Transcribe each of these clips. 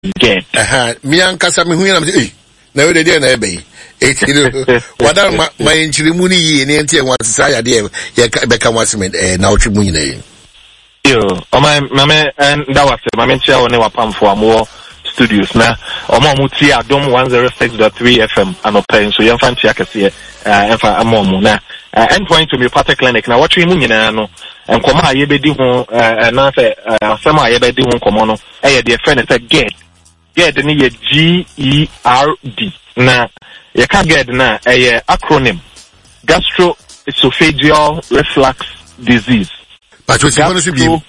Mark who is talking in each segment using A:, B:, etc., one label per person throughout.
A: GERD.
B: Me and Casami, no, they didn't obey. What are my inchirimuni in the one society? Become what's made now Chimuni.
A: My and that was my mentor on our pump for more studios now. Mutia Dom 106.3 FM and open so young fancy I can see Amomuna. And point to me party clinic now watching Munino and come out yebedi and I say semi yebedi comono. Dear friend said GERD. GERD GERD. Now you can't get now a acronym gastroesophageal reflux disease.
B: But what's going to be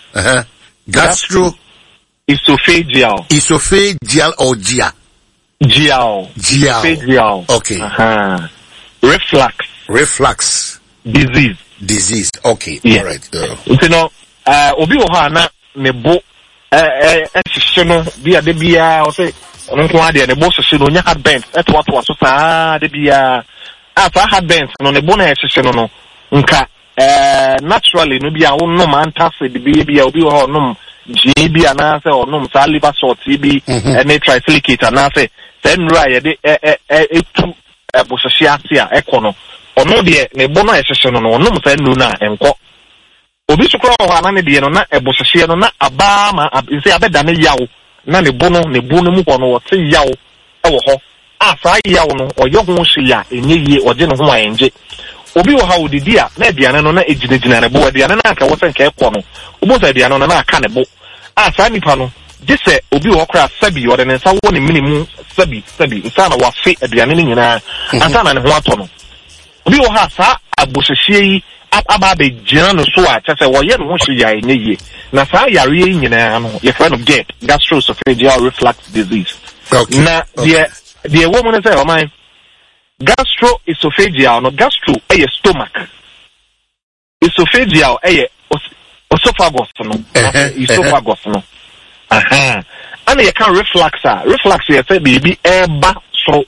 B: esophageal or GIA?
A: Esophageal.
B: Okay. Reflux. Disease. Okay. Yeah. All right.
A: You know, obi ohana nebo no bia de bia o say onko ade nebo sese no nya headband eto so saa de bia afa headband no nebo na sese no nka naturally no bia wo no antacid bia obi ho no GB ana say onum sa liver salt bi any trisilicate ana say nra ye de etu bosese ase a ekono ono de nebo na sese no onum sa nru na enko obi sukro ho ana ne de no na ebosese no na aba ma say abeda ne yawo na ne bo no mu ko no wo te yawo ewo ho afa yawo no oye ho hia enye yie oje no ho ayenje obi wo ha odidi a na aduane no na ejinejina ne bo aduane na aka wo se nka ekọ no obo se aduane no na aka ne bo asa nipa no gese obi wo kra sabi wo de ne nsa wo ne minimu sabi nsa na wa fe aduane ne nyina asa na ne ho ato no obi wo ha sa abohyehyie yi aba be gina no so a chese wo ye no ho hye enye yie na sa yare yi nyina no ye fa no GERD gastroesophageal reflux disease.
B: Okay.
A: Na the woman say o man gastroesophageal no gastro stomach, esophageal esophagus no esophagus no and you can reflux you say baby eba so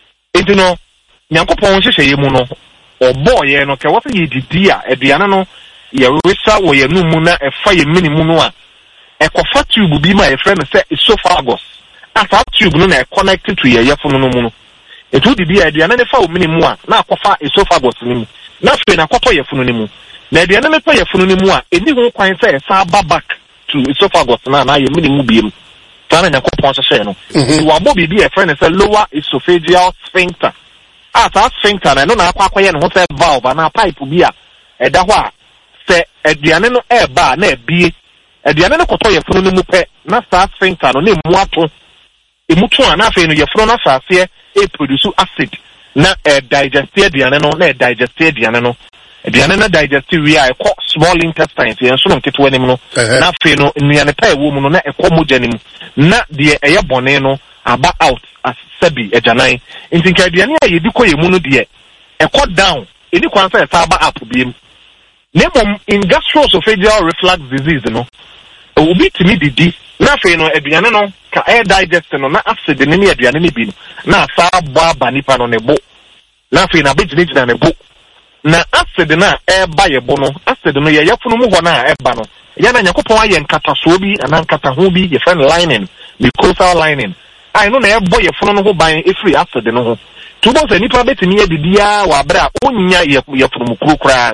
A: it no nyankopon hye ye mu no oboye no ke wo say didi a aduane no ye resa wo ye numu na efa ye minimu no a ekofa tube bi ma ye friend say esophagus asa tube no na connected to ye yefunu no mu no etu didi aduane ne fa wo minimu a na akofa esophagus ni mu na fe na akoto yefunu ni mu na aduane ne fa yefunu ni mu a eni ho kwan say sa back to esophagus na ye minimu biem tana na kopon hye no wo abo bibi ye friend say lower esophageal sphincter asa sphincter na no na akwaye ne ho say valve na pipe bi a eda ho a se aduane no eba na ebie aduane no koto yefunu ni mu pe na sa sphincter no na emu ato emutu ana fe no yefunu na saase produce acid na digest aduane no na digest aduane no aduane na digest we are small intestines yen so no ketwa nim no na fe no nnuane pa ewo mu no na ekomoja nim na de eye bone no aba out as sabi ajanan ntinka aduane a yedi koye mu no de ekọ down eni kwan say sa aba up biem nemom in gastroesophageal reflux disease no obi timi didi na fe no aduane no ka digest no na acid ne aduane ne bi no na sa aba nipa no ne bo na fe na bejinejina ne bo na acid na eba ye bo no acid no ye yafunu mu ho na eba no ya na nyakopon aye nkataso bi ana nkataho bi ye friend lining mucosal lining ai no na ebo ye funu no ho ban efri acid no ho tubo se nipa betimi edidia wa bra onya ye funu mu kurukura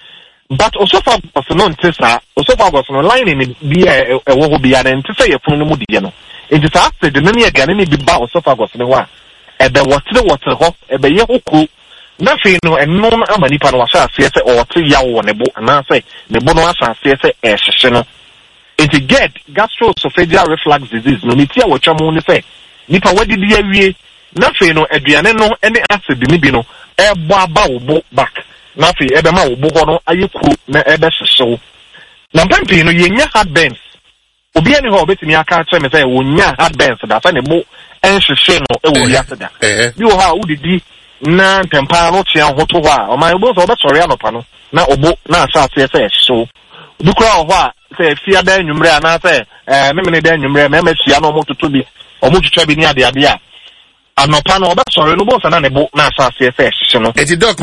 A: but esophagus no ntesa esophagus no lining bi ewo ho bi ya ntesa ye funu no mu die no enti sa acid no ne aduane ne bi ba esophagus ne ho a ebe wotre ho ebe ye hokuru na fe no eno na amani pa no wasa ase o wote yawo ne bo na se ne bo no wasa ase ehye no enti GERD gastroesophageal reflux disease no nitia wo twamo ne se nipa wadidi awie na fe no aduane no ene acid ne bi no ebo aba wo bo back na fe ebe ma wo bo ho no ayekuru na ebe hyehyw na mpampi no yenya heartburns obi ani ho obetimi aka kye me say wonya heartburns da fa ne bo enhyehyw no ewo wiase da bi wo ha udidi na tempa no tia ho to ho a o man obo so obesori anopa no na obo na asa ase ehyehyw dukura ho a say fia da nwumre ana say memene da nwumre me fia no mototo bi omututwa bi ni ade a anopa no obesori no bo sa na ne bo na asa ase ehyehyw no
B: eti doc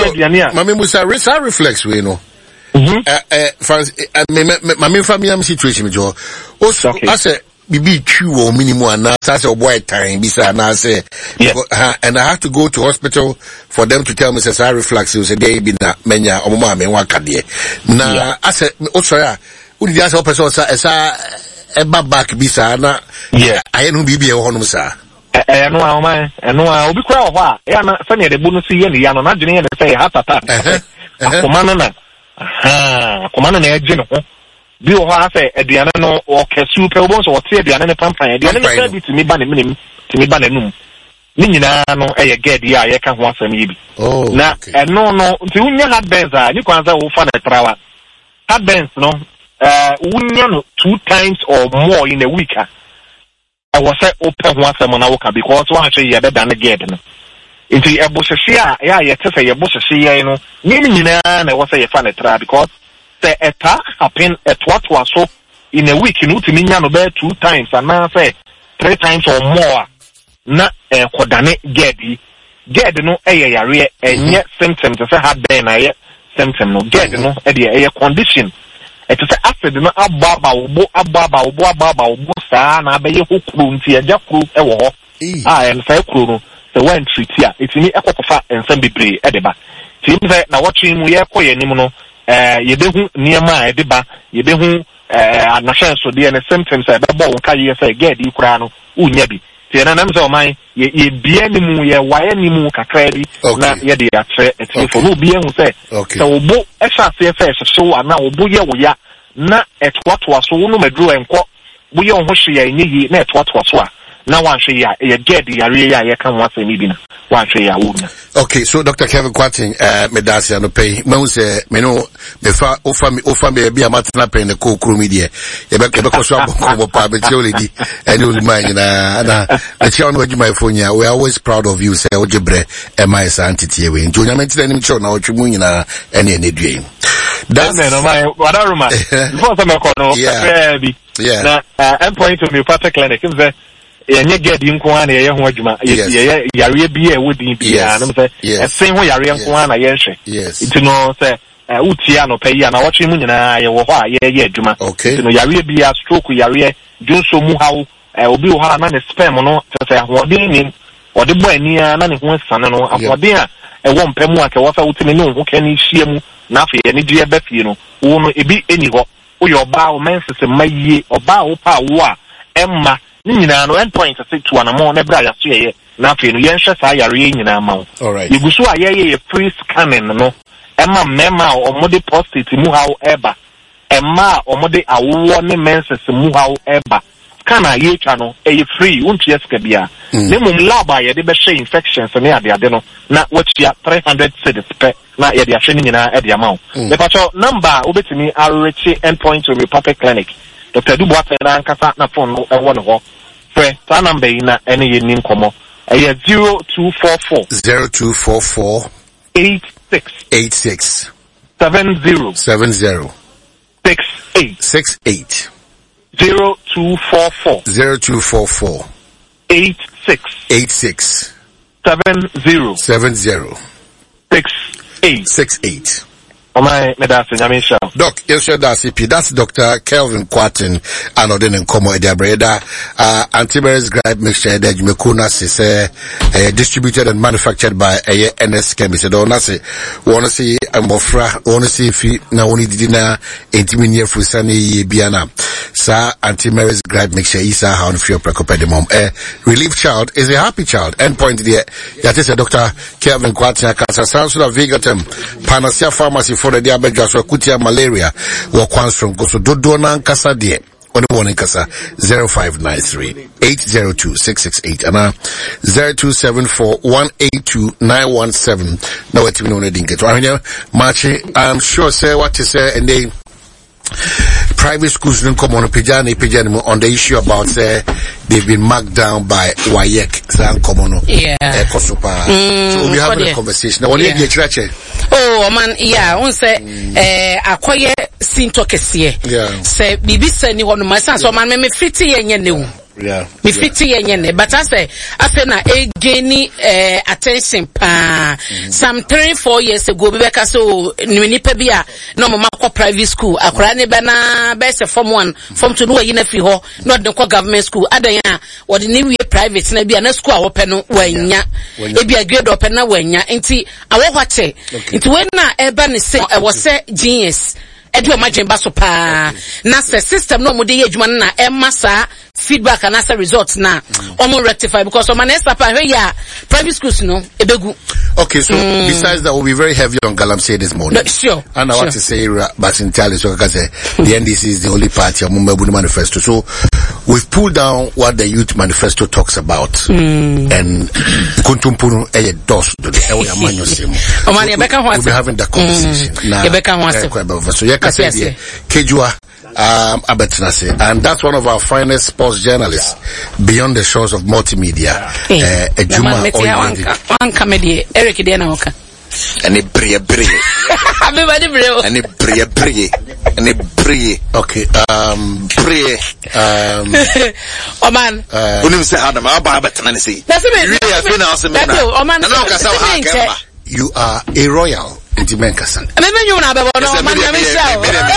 B: mami musa reflex we no mami family am situation me jo o ase bibi twu minimum and say boy time bisa na say and I have to go to hospital for them to tell me say reflux say dey be na menya omoma me waka de na ase osora udi dia say person sa eba back bisa na aye no bibi e ho no sa
A: no a obi kura ho a ya na fa ne de bonus ye ne ya no na dwene ye say heart attack akoma no na na eje no ho bi o ha say aduane no o kesu pe obo so o tie aduane ne pampan aduane ne ka bi timi ba ne minim timi ba ne num ni nyina no eye ged ya ye ka ho asem yi bi na eno no nti unya heartburns a ni kwanza wo fa na trawa heartburns no unya no 2 times or more in a week I was say open one sem na woka because one say ye better than ged no nti ebohye a ya ye te say ye bohye no ni nyina na wo say ye fa na trawa because say eta happen at what was so in a week no timi nya no be 2 times and now say 3 times or more na kodane ged no eye yare enye symptoms say heartburn na ye symptom no ged no eye condition it is acid no ababa obo saa na abaye hokuru nti eja kuru ewo ho and say kuru no the one treat here it ni ekokofa ensem bebre edeba ti say na watching mu ye koye nim no yebehu niema edeba yebehu anahwe so de ne symptoms ebebo wonka ye say ged ikura no unya bi ti na nam say o man ye bia ni mu ye waye ni mu kakra bi na ye de atre eti for no bia hu say so obo ehwa se show ana obo ye wo ya na etwatwa so no medro enko bo ye ho hwe ya enyi na etwatwa so a na wan hwe ya ye ged yare ya ye kan wasemi bi na wan hwe ya wo na.
B: Okay, so Dr. Kevin Kwatin medasi ano pay me say me no me fa ofa me bia matena pay ne kokuru mi de ye be ko so aboko pa be tioli di eni ozuma na the chair no adwuma ifonya we are always proud of you say ojebre e mai santity we nti onyame tira nim chair na otwemu nyina ene enedue
A: that's no my wadaruma before some kono bi na endpoint of homeopathic clinic is yenye ged nko ana ye ho adwuma ye yare bi e wodi bi na me say sen ho yare nko ana ye hwe it no say utia no pay ya na watch mu nyina ye wo ho a ye adwuma it no yare bi a stroke yare junso mu hawo obi wo ha na ne sperm no say ahoden ni ode bo ani a na ne ho sane no ahoden a ewo mpemu a ke wo fa wutime ne ho ka ni hie mu na afa ye ne die ba fie no wo no ebi eni ho wo yo ba wo menses maye oba wo pa wo a emma nyina no endpoint say to anamo na bra ya so ye na afi no yenhwe sa yare nyina ma wo yeguso a ye free scanning no emma mema omode prostate mu hawo eba emma omode awo ne menses mu hawo eba kana ye twa no free unti eska bia ne mum lab a ye de be share infections ne ade no na watia 300 cedis per na ye de ahwe nyina e de ama wo me pacho number obetimi arrechi endpoint homeopathic clinic Dr. Dubois na nkasa na phone no e wo no ho pre ta number ina ene ye nim komo e 0244 86 70 68 0244 86 70 68 my medasi nyamisha
B: doc yes sir that's Dr. Kelvin Kwatin anode ne nkomo e diabreda antivirus gripe mixture de jumekuna se distributed and manufactured by NS Chemist do na se wona se amofra wona se fi na woni didi na entimi ne frusane ye bia na sa antivirus gripe mixture isa how on feel precopedimum relief child is a happy child endpoint there that is Dr. Kelvin Kwatin akasa sansula vigatem panacea pharmacy for the diabetes kutia malaria wa kwansrom koso dodo na nkasa de oni woni nkasa 0593 802 668 ana 0274 182 917 na wetimi no dinke to ahanya machi I'm sure say what is say and they private schools don't come on pejani on the issue about they've been marked down by WAEC Zankomono. Kosopa. So we have a conversation. Now,
C: oh man, yeah, on say akoye sinto kesiye. Say bibi se ni wonu masa so man me fiti yenye ne wu. Me fiti yenye but I say na gaining attention pa some 3-4 years ago bebeka so nipa bia no mama kwa private school akora ne be na be se form 1 form 2 no we na fi ho no de kwa government school adan a wo de ne we private na bia na school a wo pe no wanya e bia grade open na wanya enti awo hwache enti we na eba ne se e wo se genius edu o majemba so pa na se system no mo de adwuma na e masa feedback and as a result na omo rectify because omo na estapa hwe ya private schools no ebegu.
B: Okay, so besides that, we'll be very heavy on Galamsey this morning.
C: Sure.
B: And I want to say, Basintiali, so I say the NDC is the only party on Mumbai manifesto. So we've pulled down what the youth manifesto talks about, and Kuntumpuru eye dos do the ewe amanyo semo. We'll be having that conversation. So yeah, kasi Kejua Abetinase, and that's one of our finest sports journalists beyond the shores of multimedia. Ejuma
C: Oyedi. Eric Diana Oka.
D: Any brie.
C: Everybody brie.
D: Any brie.
B: Okay.
D: Brie.
C: Oh man.
D: Unim say Adam, Aba Betana say.
C: That's me.
D: Really has been awesome.
C: Oh man.
B: You are a royal in Timenkasa.
C: You na be no man